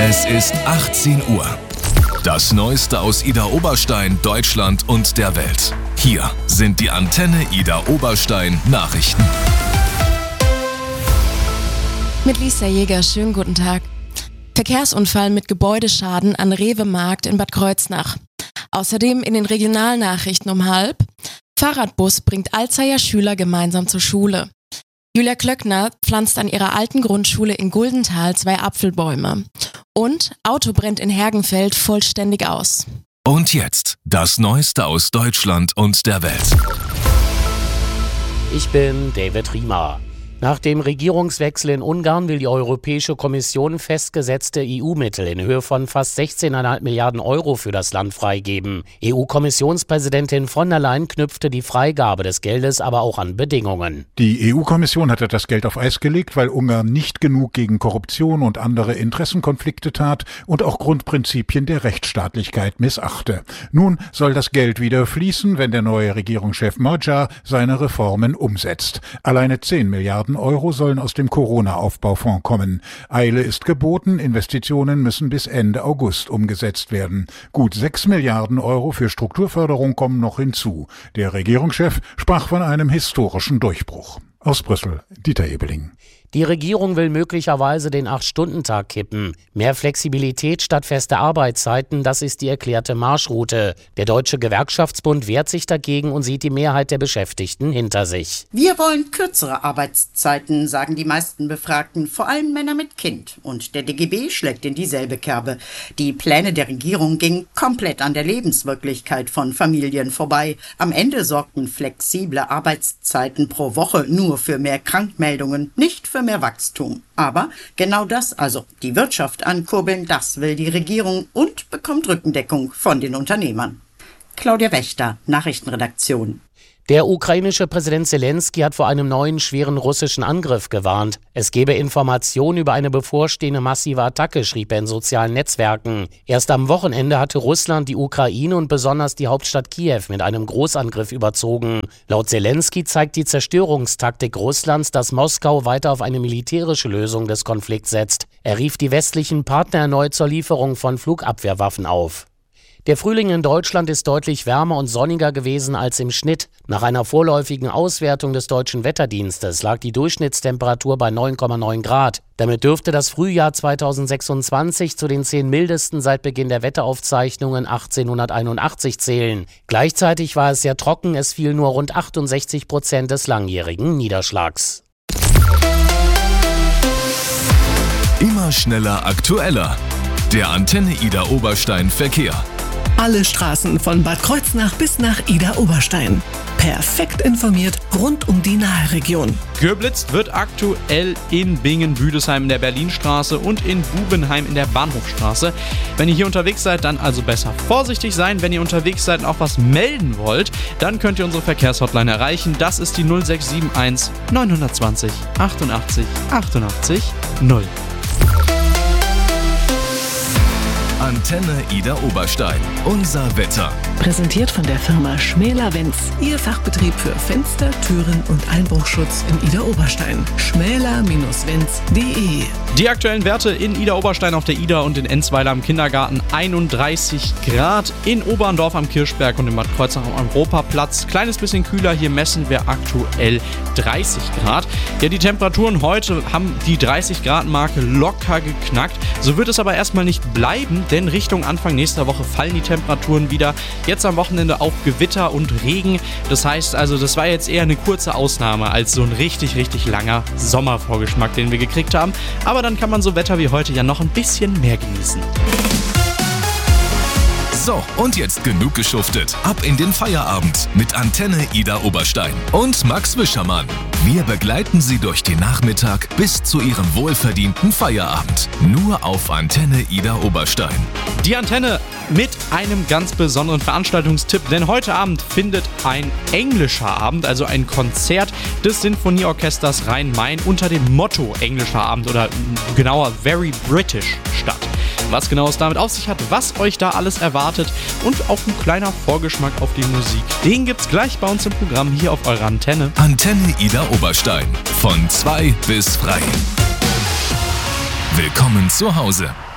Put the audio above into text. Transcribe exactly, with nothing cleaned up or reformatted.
Es ist achtzehn Uhr. Das Neueste aus Idar Oberstein, Deutschland und der Welt. Hier sind die Antenne Idar Oberstein Nachrichten. Mit Lisa Jäger, schönen guten Tag. Verkehrsunfall mit Gebäudeschaden an Rewe-Markt in Bad Kreuznach. Außerdem in den Regionalnachrichten um halb. Fahrradbus bringt Alzeier Schüler gemeinsam zur Schule. Julia Klöckner pflanzt an ihrer alten Grundschule in Guldenthal zwei Apfelbäume. Und Auto brennt in Hergenfeld vollständig aus. Und jetzt das Neueste aus Deutschland und der Welt. Ich bin David Riemer. Nach dem Regierungswechsel in Ungarn will die Europäische Kommission festgesetzte E U-Mittel in Höhe von fast sechzehn Komma fünf Milliarden Euro für das Land freigeben. E U-Kommissionspräsidentin von der Leyen knüpfte die Freigabe des Geldes aber auch an Bedingungen. Die E U-Kommission hatte das Geld auf Eis gelegt, weil Ungarn nicht genug gegen Korruption und andere Interessenkonflikte tat und auch Grundprinzipien der Rechtsstaatlichkeit missachte. Nun soll das Geld wieder fließen, wenn der neue Regierungschef Magyar seine Reformen umsetzt. Alleine zehn Milliarden Euro sollen aus dem Corona-Aufbaufonds kommen. Eile ist geboten, Investitionen müssen bis Ende August umgesetzt werden. Gut sechs Milliarden Euro für Strukturförderung kommen noch hinzu. Der Regierungschef sprach von einem historischen Durchbruch. Aus Brüssel, Dieter Ebeling. Die Regierung will möglicherweise den acht-Stunden-Tag kippen. Mehr Flexibilität statt fester Arbeitszeiten, das ist die erklärte Marschroute. Der Deutsche Gewerkschaftsbund wehrt sich dagegen und sieht die Mehrheit der Beschäftigten hinter sich. Wir wollen kürzere Arbeitszeiten, sagen die meisten Befragten, vor allem Männer mit Kind. Und der D G B schlägt in dieselbe Kerbe. Die Pläne der Regierung gingen komplett an der Lebenswirklichkeit von Familien vorbei. Am Ende sorgten flexible Arbeitszeiten pro Woche nur für mehr Krankmeldungen, nicht für mehr Wachstum. Aber genau das, also die Wirtschaft ankurbeln, das will die Regierung und bekommt Rückendeckung von den Unternehmern. Claudia Wächter, Nachrichtenredaktion. Der ukrainische Präsident Zelensky hat vor einem neuen schweren russischen Angriff gewarnt. Es gebe Informationen über eine bevorstehende massive Attacke, schrieb er in sozialen Netzwerken. Erst am Wochenende hatte Russland die Ukraine und besonders die Hauptstadt Kiew mit einem Großangriff überzogen. Laut Zelensky zeigt die Zerstörungstaktik Russlands, dass Moskau weiter auf eine militärische Lösung des Konflikts setzt. Er rief die westlichen Partner erneut zur Lieferung von Flugabwehrwaffen auf. Der Frühling in Deutschland ist deutlich wärmer und sonniger gewesen als im Schnitt. Nach einer vorläufigen Auswertung des Deutschen Wetterdienstes lag die Durchschnittstemperatur bei neun Komma neun Grad. Damit dürfte das Frühjahr zweitausendsechsundzwanzig zu den zehn mildesten seit Beginn der Wetteraufzeichnungen achtzehnhunderteinundachtzig zählen. Gleichzeitig war es sehr trocken, es fiel nur rund achtundsechzig Prozent des langjährigen Niederschlags. Immer schneller, aktueller. Der Antenne Idar Oberstein Verkehr. Alle Straßen von Bad Kreuznach bis nach Idar Oberstein. Perfekt informiert rund um die Nahregion. Geblitzt wird aktuell in Bingen-Büdesheim in der Berlinstraße und in Bubenheim in der Bahnhofstraße. Wenn ihr hier unterwegs seid, dann also besser vorsichtig sein. Wenn ihr unterwegs seid und auch was melden wollt, dann könnt ihr unsere Verkehrshotline erreichen. Das ist die null sechs sieben eins neun zwei null achtundachtzig achtundachtzig null. Antenne Idar Oberstein. Unser Wetter. Präsentiert von der Firma Schmäler-Wenz. Ihr Fachbetrieb für Fenster, Türen und Einbruchschutz in Idar Oberstein. schmäler Wenz punkt de. Die aktuellen Werte in Idar Oberstein auf der Idar und in Enzweiler am Kindergarten. einunddreißig Grad. In Oberndorf am Kirchberg und in Bad Kreuznach am Europaplatz. Kleines bisschen kühler. Hier messen wir aktuell dreißig Grad. Ja, die Temperaturen heute haben die dreißig Grad Marke locker geknackt. So wird es aber erstmal nicht bleiben, denn Richtung Anfang nächster Woche fallen die Temperaturen wieder. Jetzt am Wochenende auch Gewitter und Regen. Das heißt also, das war jetzt eher eine kurze Ausnahme als so ein richtig, richtig langer Sommervorgeschmack, den wir gekriegt haben. Aber dann kann man so Wetter wie heute ja noch ein bisschen mehr genießen. So, und jetzt genug geschuftet. Ab in den Feierabend mit Antenne Idar Oberstein und Max Wischermann. Wir begleiten Sie durch den Nachmittag bis zu Ihrem wohlverdienten Feierabend. Nur auf Antenne Idar Oberstein. Die Antenne mit einem ganz besonderen Veranstaltungstipp, denn heute Abend findet ein englischer Abend, also ein Konzert des Sinfonieorchesters Rhein-Main unter dem Motto Englischer Abend oder genauer Very British statt. Was genau es damit auf sich hat, was euch da alles erwartet und auch ein kleiner Vorgeschmack auf die Musik. Den gibt's gleich bei uns im Programm hier auf eurer Antenne. Antenne Idar Oberstein. Von zwei bis frei. Willkommen zu Hause.